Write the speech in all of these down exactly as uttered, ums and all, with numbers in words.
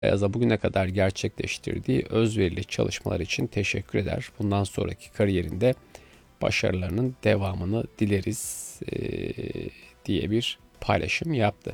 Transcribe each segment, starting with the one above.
Ayaz'a bugüne kadar gerçekleştirdiği özverili çalışmalar için teşekkür eder. Bundan sonraki kariyerinde başarılarının devamını dileriz e, diye bir paylaşım yaptı.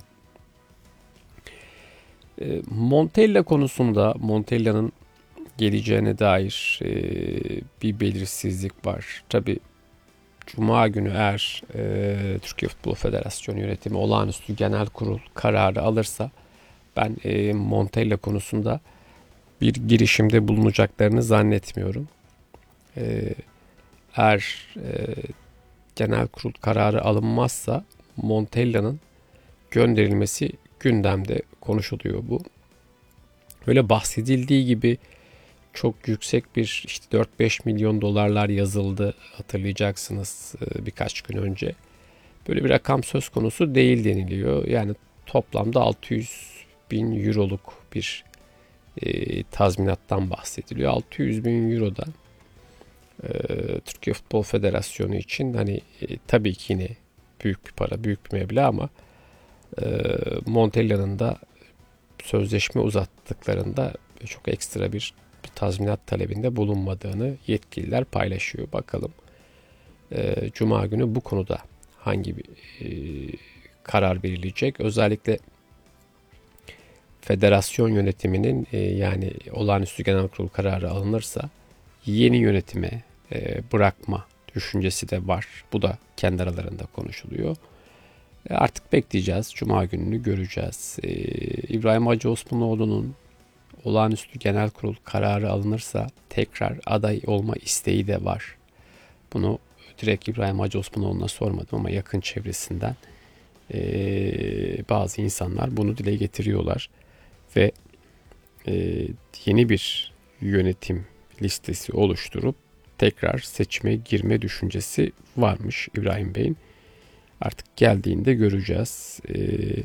E, Montella konusunda Montella'nın geleceğine dair e, bir belirsizlik var. Tabi Cuma günü eğer e, Türkiye Futbol Federasyonu yönetimi olağanüstü genel kurul kararı alırsa ben e, Montella konusunda bir girişimde bulunacaklarını zannetmiyorum. E, eğer e, genel kurul kararı alınmazsa Montella'nın gönderilmesi gündemde konuşuluyor bu. Öyle bahsedildiği gibi çok yüksek bir işte dört beş milyon dolarlar yazıldı, hatırlayacaksınız birkaç gün önce. Böyle bir rakam söz konusu değil deniliyor. Yani toplamda altı yüz bin euroluk bir e, tazminattan bahsediliyor. altı yüz bin euro da e, Türkiye Futbol Federasyonu için hani e, tabii ki yine büyük bir para, büyük bir meblağ ama e, Montella'nın da sözleşme uzattıklarında çok ekstra bir, bir tazminat talebinde bulunmadığını yetkililer paylaşıyor. Bakalım e, Cuma günü bu konuda hangi bir e, karar verilecek? Özellikle federasyon yönetiminin e, yani olağanüstü genel kurul kararı alınırsa yeni yönetime e, bırakma düşüncesi de var. Bu da kendi aralarında konuşuluyor. E, artık bekleyeceğiz. Cuma gününü göreceğiz. E, İbrahim Hacı Osmanoğlu'nun olağanüstü genel kurul kararı alınırsa tekrar aday olma isteği de var. Bunu direkt İbrahim Hacı Osmanoğlu'na sormadım ama yakın çevresinden e, bazı insanlar bunu dile getiriyorlar. Ve e, yeni bir yönetim listesi oluşturup tekrar seçime girme düşüncesi varmış İbrahim Bey'in. Artık geldiğinde göreceğiz. E,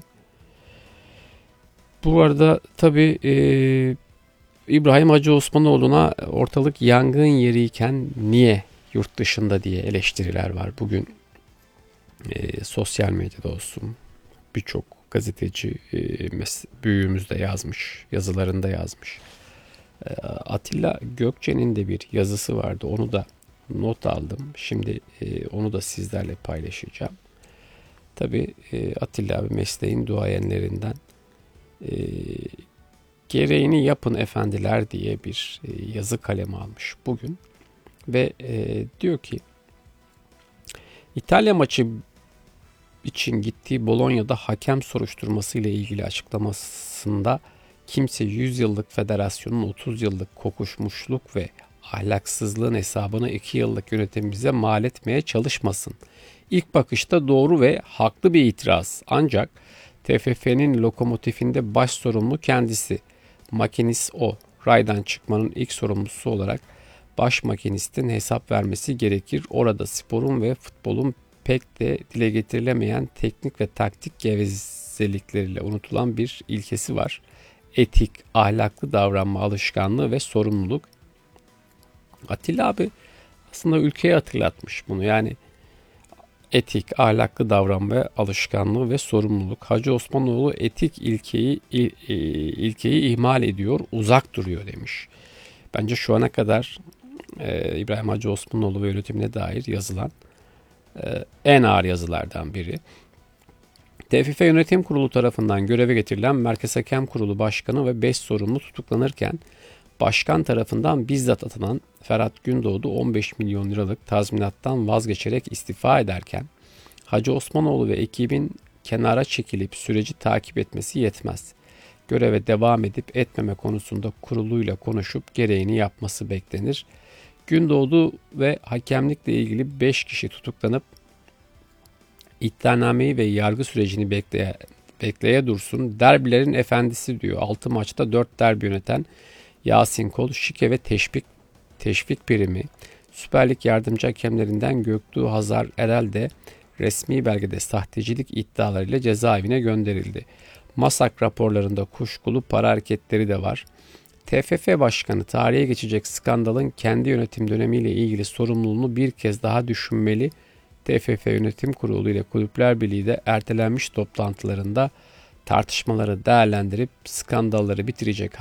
bu arada tabii e, İbrahim Hacı Osmanoğlu'na ortalık yangın yeriyken niye yurt dışında diye eleştiriler var. Bugün e, sosyal medyada olsun birçok gazeteci e, büyüğümüz de yazmış, yazılarında yazmış. E, Atilla Gökçe'nin de bir yazısı vardı. Onu da not aldım. Şimdi e, onu da sizlerle paylaşacağım. Tabii e, Atilla abi mesleğin duayenlerinden. E, gereğini yapın efendiler diye bir e, yazı kalemi almış bugün. Ve e, diyor ki İtalya maçı için gittiği Bolonya'da hakem soruşturması ile ilgili açıklamasında kimse yüz yıllık federasyonun otuz yıllık kokuşmuşluk ve ahlaksızlığın hesabını iki yıllık yönetimimize mal etmeye çalışmasın. İlk bakışta doğru ve haklı bir itiraz. Ancak T F F'nin lokomotifinde baş sorumlu kendisi. Makinist o. Raydan çıkmanın ilk sorumlusu olarak baş makinistin hesap vermesi gerekir. Orada sporun ve futbolun pek de dile getirilemeyen teknik ve taktik gevezelikleriyle unutulan bir ilkesi var. Etik, ahlaklı davranma alışkanlığı ve sorumluluk. Atilla abi aslında ülkeye hatırlatmış bunu. Yani etik, ahlaklı davranma alışkanlığı ve sorumluluk. Hacı Osmanoğlu etik ilkeyi ilkeyi ihmal ediyor, uzak duruyor demiş. Bence şu ana kadar e, İbrahim Hacı Osmanoğlu ve yönetimine dair yazılan e, en ağır yazılardan biri. T F F Yönetim Kurulu tarafından göreve getirilen Merkez Hakem Kurulu Başkanı ve beş sorumlu tutuklanırken başkan tarafından bizzat atanan Ferhat Gündoğdu on beş milyon liralık tazminattan vazgeçerek istifa ederken Hacı Osmanoğlu ve ekibin kenara çekilip süreci takip etmesi yetmez. Göreve devam edip etmeme konusunda kuruluyla konuşup gereğini yapması beklenir. Gündoğdu ve hakemlikle ilgili beş kişi tutuklanıp iddianameyi ve yargı sürecini bekleye, bekleye dursun. Derbilerin efendisi diyor. altı maçta dört derbi yöneten Yasin Kol, şike ve teşvik, teşvik primi. Süper Lig yardımcı hakemlerinden Göktuğ Hazar Erel de resmi belgede sahtecilik iddialarıyla cezaevine gönderildi. MASAK raporlarında kuşkulu para hareketleri de var. T F F Başkanı tarihe geçecek skandalın kendi yönetim dönemiyle ilgili sorumluluğunu bir kez daha düşünmeli. T F F Yönetim Kurulu ile Kulüpler Birliği de ertelenmiş toplantılarında tartışmaları değerlendirip skandalları bitirecek